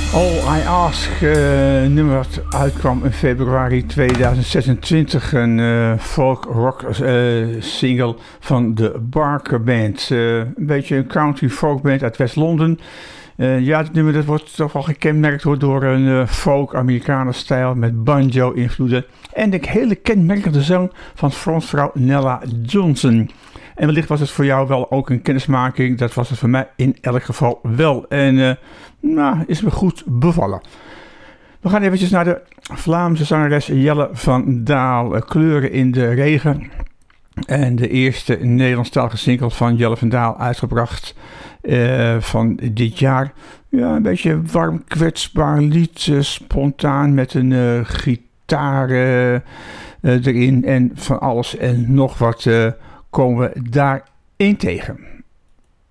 All I Ask, nummer dat uitkwam in februari 2026. Een folk rock single van de Barker Band. Een beetje een country folk band uit West-Londen. Ja, het nummer dat wordt toch wel gekenmerkt door een folk Amerikanen stijl met banjo invloeden. En de hele kenmerkende zang van frontvrouw Nella Johnson. En wellicht was het voor jou wel ook een kennismaking. Dat was het voor mij in elk geval wel. En is me goed bevallen. We gaan eventjes naar de Vlaamse zangeres Jelle van Daal. Kleuren in de regen. En de eerste Nederlandstalige single van Jelle van Daal uitgebracht van dit jaar. Ja, een beetje warm, kwetsbaar lied. Spontaan met een gitaar erin. En van alles en nog wat komen we daarin tegen.